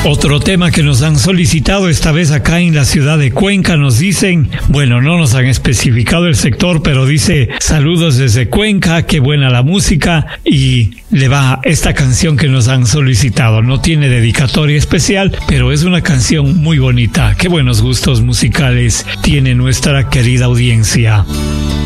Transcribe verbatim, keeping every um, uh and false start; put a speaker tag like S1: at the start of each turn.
S1: Otro tema que nos han solicitado, esta vez acá en la ciudad de Cuenca, nos dicen, bueno, no nos han especificado el sector, pero dice, saludos desde Cuenca, qué buena la música, y le va esta canción que nos han solicitado. No tiene dedicatoria especial, pero es una canción muy bonita. Qué buenos gustos musicales tiene nuestra querida audiencia.